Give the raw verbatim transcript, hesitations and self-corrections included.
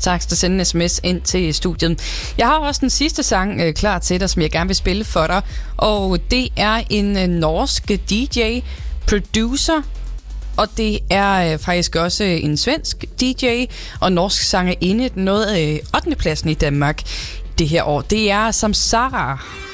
Tak, så send en sms ind til studiet. Jeg har også den sidste sang øh, klar til dig, som jeg gerne vil spille for dig. Og det er en øh, norsk D J, producer, og det er øh, faktisk også en svensk D J og norsk sangerinde, noget øh, ottende pladsen i Danmark det her år. Det er Samsara.